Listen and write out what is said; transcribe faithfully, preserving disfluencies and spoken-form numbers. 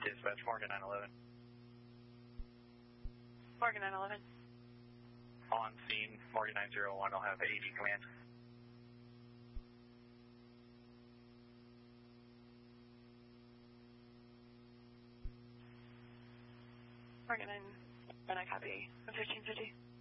Dispatch, Morgan nine eleven. Morgan nine eleven. On scene, Morgan nine zero one, I'll have A E D command. Morgan nine, when I copy, fifteen fifty.